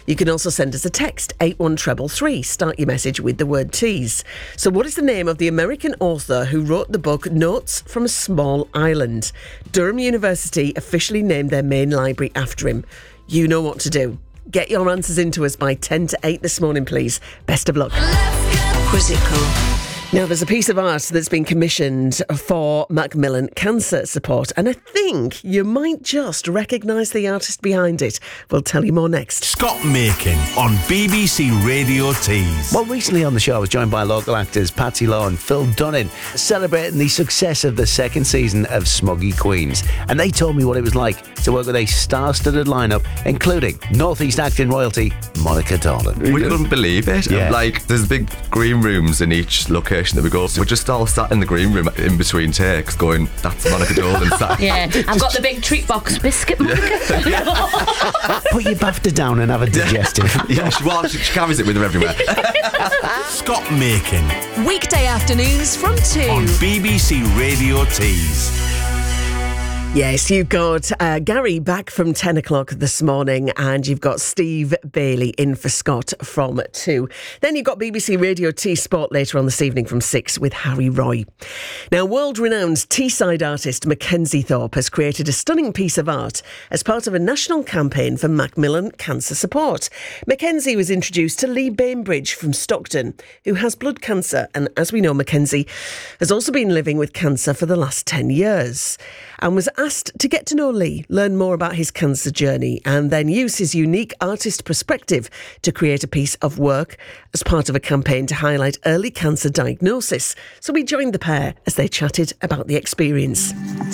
You can also send us a text, 81333. Start your message with the word tease. So what is the name of the American author who wrote the book Notes from a Small Island? Durham University officially named their main library after him. You know what to do. Get your answers into us by 10 to 8 this morning, please. Best of luck. Quizzical. Now, there's a piece of art that's been commissioned for Macmillan Cancer Support, and I think you might just recognise the artist behind it. We'll tell you more next. Scott Makin on BBC Radio Tees. Well, recently on the show, I was joined by local actors Patsy Law and Phil Dunning, celebrating the success of the second season of Smuggy Queens. And they told me what it was like to work with a star-studded lineup, including North East acting royalty, Monica Dolan. We couldn't believe it. Yeah. Like, there's big green rooms in each location that we go. So we're just all sat in the green room in between takes going, that's Monica Dolan. Yeah, I've got the big treat box biscuit, Monica. Put your BAFTA down and have a digestive. Yeah, she carries it with her everywhere. Scott Makin Weekday afternoons from 2 on BBC Radio Tees. Yes, you've got Gary back from 10 o'clock this morning, and you've got Steve Bailey in for Scott from 2. Then you've got BBC Radio T Sport later on this evening from 6 with Harry Roy. Now, world-renowned Teesside artist Mackenzie Thorpe has created a stunning piece of art as part of a national campaign for Macmillan Cancer Support. Mackenzie was introduced to Lee Bainbridge from Stockton, who has blood cancer, and as we know, Mackenzie has also been living with cancer for the last 10 years and was asked to get to know Lee, learn more about his cancer journey, and then use his unique artist perspective to create a piece of work as part of a campaign to highlight early cancer diagnosis. So we joined the pair as they chatted about the experience.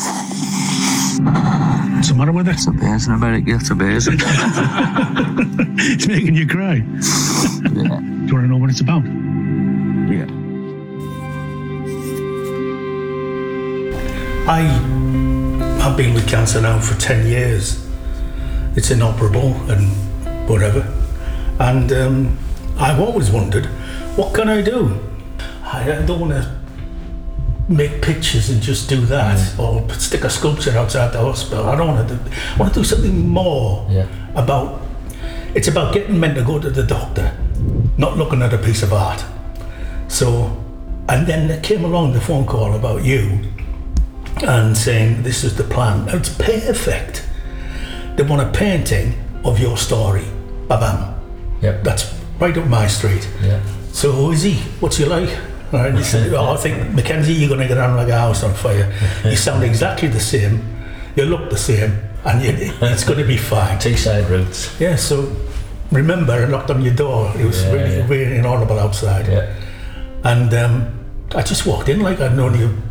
What's the matter with it? It's amazing, America. It's amazing. It's making you cry. Yeah. Do you want to know what it's about? Yeah. I've been with cancer now for 10 years. It's inoperable and whatever. And I've always wondered, what can I do? I don't want to make pictures and just do that, or stick a sculpture outside the hospital. I don't want to do. I want to do something more about. It's about getting men to go to the doctor, not looking at a piece of art. So, and then there came along the phone call about you, and saying this is the plan. It's perfect. They want a painting of your story. Ba-bam. Yep. That's right up my street. Yeah. So who is he? What's he like? And he said, I think, Mackenzie, you're going to get on like a house on fire. You sound exactly the same. You look the same. And it's going to be fine. Teesside roots. Yeah, so remember, I knocked on your door. It was really inaudible outside. Yeah. And I just walked in like I'd known you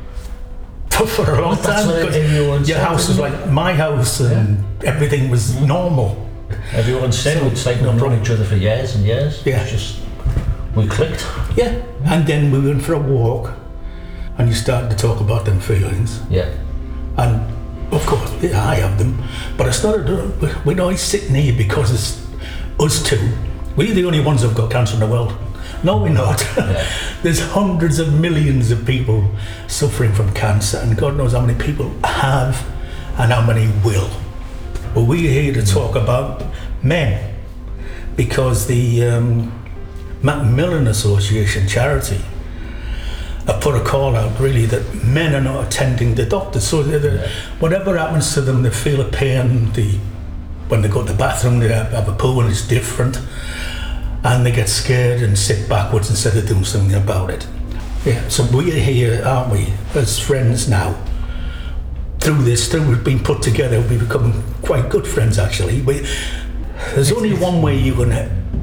for a long time. Your house was like my house, and everything was normal. Everyone said it's like we've known each other for years and years. Yeah. It's just, we clicked. Yeah. And then we went for a walk, and you started to talk about them feelings. Yeah. And of course, yeah, I have them. But I started, we're always sitting here because it's us two. We're the only ones who've got cancer in the world. No, we're not. Yeah. There's hundreds of millions of people suffering from cancer, and God knows how many people have and how many will. But we're here to talk about men, because the Macmillan Association charity have put a call out really that men are not attending the doctors. So whatever happens to them, they feel a pain. When they go to the bathroom, they have a poo and it's different. And they get scared and sit backwards instead of doing something about it. Yeah, so we're here, aren't we, as friends now. Through we've been put together, we've become quite good friends actually. There's only one way you can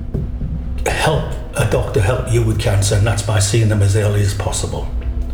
help a doctor help you with cancer, and that's by seeing them as early as possible.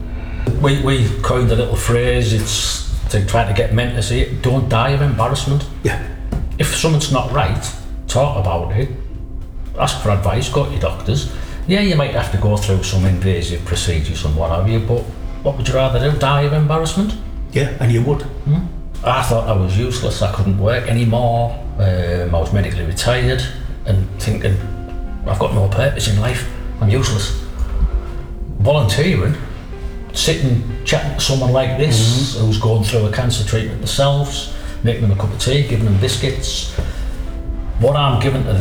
We coined a little phrase, it's to try to get men to see it, don't die of embarrassment. Yeah. If something's not right, talk about it. Ask for advice, go to your doctors. Yeah, you might have to go through some invasive procedures and what have you, but what would you rather do, die of embarrassment? Yeah, and you would. I thought I was useless, I couldn't work anymore, I was medically retired, and thinking, I've got no purpose in life, I'm useless. Volunteering, sitting, chatting to someone like this, who's going through a cancer treatment themselves, making them a cup of tea, giving them biscuits. What I'm giving to